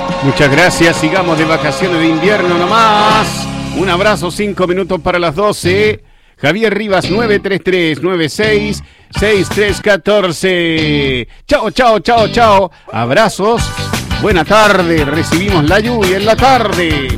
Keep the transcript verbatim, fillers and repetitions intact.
Muchas gracias, sigamos de vacaciones de invierno nomás. Un abrazo, cinco minutos para las doce. Javier Rivas, nueve tres tres nueve seis seis tres uno cuatro. Chao, chao, chao, chao. Abrazos. Buena tarde. Recibimos la lluvia en la tarde.